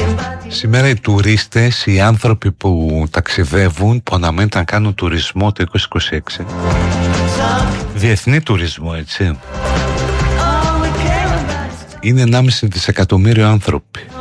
Σήμερα οι τουρίστες, οι άνθρωποι που ταξιδεύουν, που αναμένεται να κάνουν τουρισμό το 2026, διεθνή τουρισμό, έτσι, είναι 1,5 δισεκατομμύριο άνθρωποι.